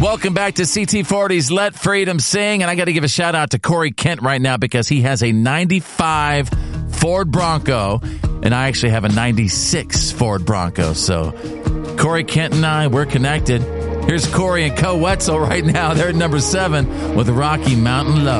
Welcome back to CT40's Let Freedom Sing. And I got to give a shout out to Corey Kent right now because he has a 95 Ford Bronco. And I actually have a 96 Ford Bronco. So Corey Kent and I, we're connected. Here's Corey and Co Wetzel right now. They're at number 7 with Rocky Mountain Love.